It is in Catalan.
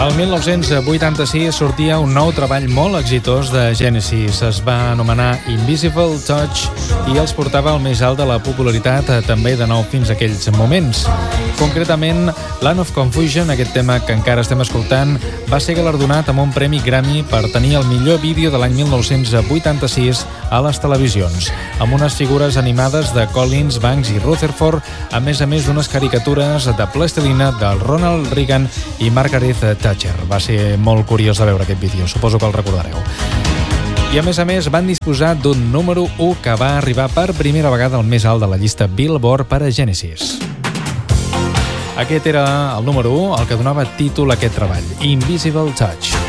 El 1986 sortia un nou treball molt exitós de Genesis. Es va anomenar Invisible Touch i els portava al més alt de la popularitat també de nou fins a aquells moments. Concretament, Land of Confusion, aquest tema que encara estem escoltant, va ser galardonat amb un premi Grammy per tenir el millor vídeo de l'any 1986 a les televisions, amb unes figures animades de Collins, Banks i Rutherford, a més d'unes caricatures de plastilina del Ronald Reagan i Margaret Thatcher. Va ser molt curiós de veure aquest vídeo, suposo que el recordareu. I a més, van disposar d'un número 1 que va arribar per primera vegada al més alt de la llista Billboard per a Genesis. Aquest era el número 1, el que donava títol a aquest treball, Invisible Touch.